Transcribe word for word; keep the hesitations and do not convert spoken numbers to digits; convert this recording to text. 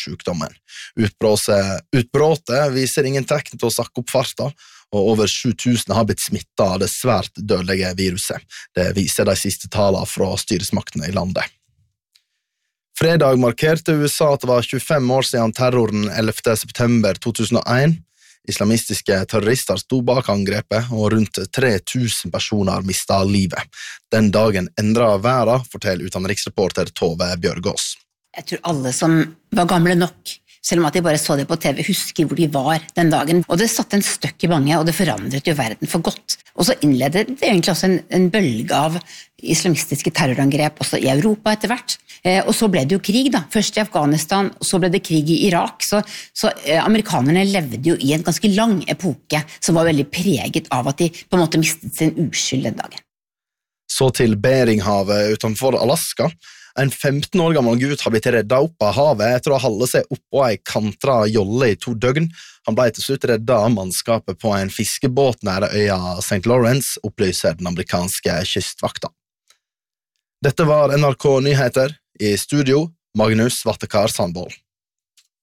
sykdommen. Utbrottet, utbrottet viser ingen tekn til å sakke opp farta, og over sju tusen har blitt smittet av det svært dødelige viruset. Det viser de siste tallene fra styresmaktene i landet. Fredag markerte U S A at det var tjuefem år siden terroren ellevte september to tusen og en. Islamistiske terrorister sto bak angrepet, og rundt tre tusen personer mistet livet. Den dagen endret verden, forteller utenriksreporter Tove Bjørgaas. Jeg tror alle som var gamle nok, selv om at de bare så det på T V, husker hvor de var den dagen. Og det satte en støkk i mange, og det forandret jo verden for godt. Og så innledet det egentlig også en, en bølge av islamistiske terrorangrep også i Europa etter hvert. Eh, og så ble det jo krig da, først i Afghanistan, og så ble det krig i Irak. Så, så eh, amerikanerne levde jo i en ganske lang epoke som var veldig preget av at de på en måte mistet sin uskyld den dagen. Så til Beringhavet utenfor Alaska. En femten år gammel gutt har blitt reddet opp av havet etter å holde seg oppå en kantra jolle i to døgn. Han ble til slutt reddet av mannskapet på en fiskebåt nær øya Saint Lawrence, opplyser den amerikanske kystvakta. Dette var N R K Nyheter. I studio, Magnus Vattekar Sandvold.